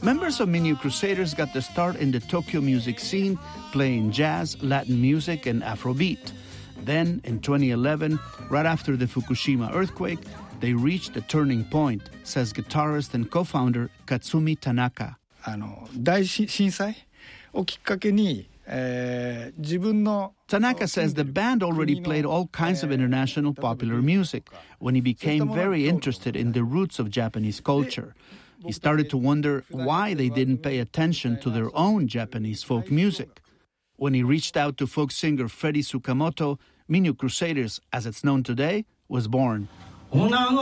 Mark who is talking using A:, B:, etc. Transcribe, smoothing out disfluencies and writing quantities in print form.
A: Members of Minyo Crusaders got their start in the Tokyo music scene, playing jazz, Latin music, and Afrobeat. Then, in 2011, right after the Fukushima earthquake, they reached a turning point, says guitarist and co-founder Katsumi Tanaka.
B: 大震災をきっかけに、自分の
A: Tanaka says the band already played all kinds of international popular music when he became very interested in the roots of Japanese culture. He started to wonder why they didn't pay attention to their own Japanese folk music. When he reached out to folk singer Freddie Tsukamoto, Minyo Crusaders, as it's known today, was born.